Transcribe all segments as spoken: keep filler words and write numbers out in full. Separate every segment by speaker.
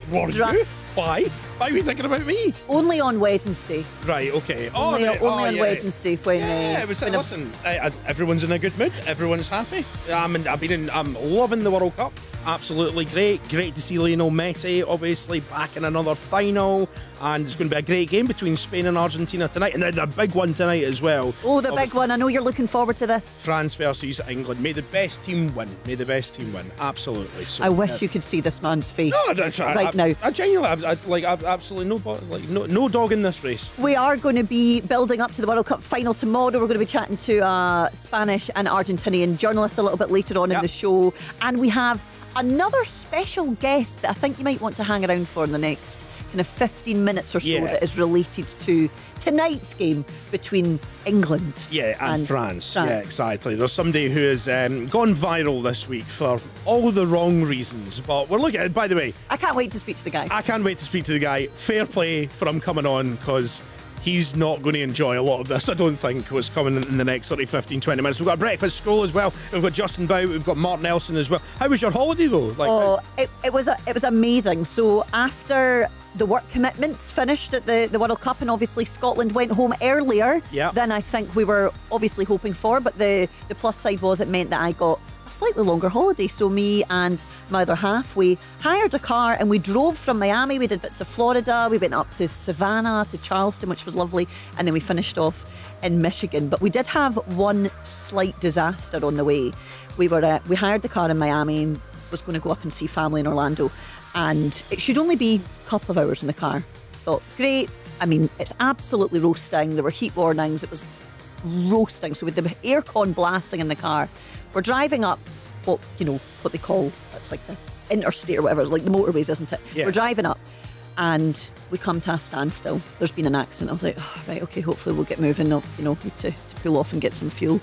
Speaker 1: Were
Speaker 2: Dra-
Speaker 1: you? Why? Why are you thinking about me?
Speaker 2: Only on Wednesday.
Speaker 1: Right, okay. Oh,
Speaker 2: Only,
Speaker 1: right.
Speaker 2: only
Speaker 1: oh,
Speaker 2: on
Speaker 1: yeah.
Speaker 2: Wednesday when.
Speaker 1: Yeah,
Speaker 2: uh,
Speaker 1: it was.
Speaker 2: when a-
Speaker 1: Listen, I, I, everyone's in a good mood. Everyone's happy. I'm. In, I've been. In, I'm loving the World Cup. Absolutely great. Great to see Lionel Messi, obviously back in another final, and it's going to be a great game between Spain and Argentina tonight, and then the big one tonight as well.
Speaker 2: Oh, the
Speaker 1: Obviously,
Speaker 2: big one. I know you're looking forward to this.
Speaker 1: France versus England. May the best team win. May the best team win. Absolutely. So,
Speaker 2: I wish
Speaker 1: uh,
Speaker 2: you could see this man's face
Speaker 1: No, that's, I,
Speaker 2: right
Speaker 1: I,
Speaker 2: now.
Speaker 1: I genuinely, I, I, like, I've absolutely no, bo- like, no, no dog in this race.
Speaker 2: We are going to be building up to the World Cup final tomorrow. We're going to be chatting to a Spanish and Argentinian journalist a little bit later on
Speaker 1: Yep.
Speaker 2: in the show. And we have another special guest that I think you might want to hang around for in the next kind of fifteen minutes or so
Speaker 1: Yeah.
Speaker 2: that is related to tonight's game between England
Speaker 1: Yeah, and,
Speaker 2: and
Speaker 1: France.
Speaker 2: France.
Speaker 1: Yeah, exactly. There's somebody who has um, gone viral this week for all the wrong reasons. But we're looking at, by the way,
Speaker 2: I can't wait to speak to the guy.
Speaker 1: I can't wait to speak to the guy. Fair play for him coming on, because he's not going to enjoy a lot of this, I don't think, what's coming in the next sort of fifteen, twenty minutes. We've got a breakfast scroll as well. We've got Justin Bow. We've got Mark Nelson as well. How was your holiday, though? Like,
Speaker 2: Oh, it, it was a, it was amazing. So after the work commitments finished at the, the World Cup, and obviously Scotland went home earlier
Speaker 1: Yep.
Speaker 2: than I think we were obviously hoping for, but the, the plus side was it meant that I got a slightly longer holiday. So me and my other half, we hired a car and we drove from Miami. We did bits of Florida. We went up to Savannah, to Charleston, which was lovely. And then we finished off in Michigan. But we did have one slight disaster on the way. We were uh, we hired the car in Miami and was going to go up and see family in Orlando. And it should only be a couple of hours in the car. Thought, great. I mean, it's absolutely roasting. There were heat warnings. It was roasting. So with the aircon blasting in the car, we're driving up what, you know, what they call, it's like the interstate or whatever, it's like the motorways, isn't it?
Speaker 1: Yeah.
Speaker 2: We're driving up and we come to a standstill. There's been an accident. I was like, oh, right, okay, hopefully we'll get moving. I'll, you know, need to, to pull off and get some fuel.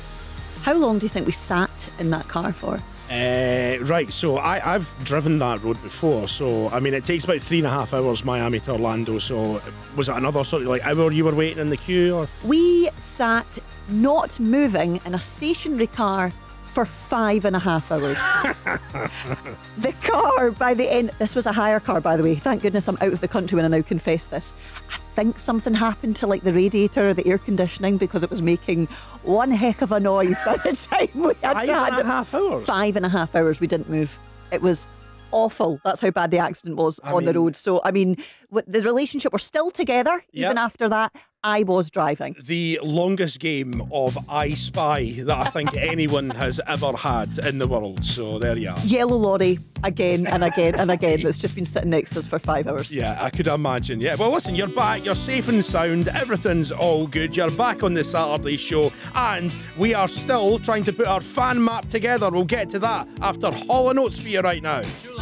Speaker 2: How long do you think we sat in that car for?
Speaker 1: Uh, right, so I, I've driven that road before, so I mean it takes about three and a half hours Miami to Orlando. So was it another sort of like hour you were waiting in the queue, or?
Speaker 2: We sat not moving in a stationary car for five and a half hours. The car, by the end, this was a hire car, by the way. Thank goodness I'm out of the country when I now confess this. I think something happened to like the radiator or the air conditioning, because it was making one heck of a noise by the time we had
Speaker 1: Five
Speaker 2: had
Speaker 1: and a half hours?
Speaker 2: Five and a half hours we didn't move. It was awful. That's how bad the accident was
Speaker 1: I
Speaker 2: on the
Speaker 1: mean-
Speaker 2: road. So, I mean, with the relationship, we're still together. Even
Speaker 1: Yep.
Speaker 2: after that, I was driving.
Speaker 1: The longest game of I Spy that I think anyone has ever had in the world. So there you are.
Speaker 2: Yellow lorry again and again and again that's just been sitting next to us for five hours.
Speaker 1: Yeah, I could imagine. Yeah, well, listen, you're back. You're safe and sound. Everything's all good. You're back on the Saturday show, and we are still trying to put our fan map together. We'll get to that after Hall and Oates for you right now.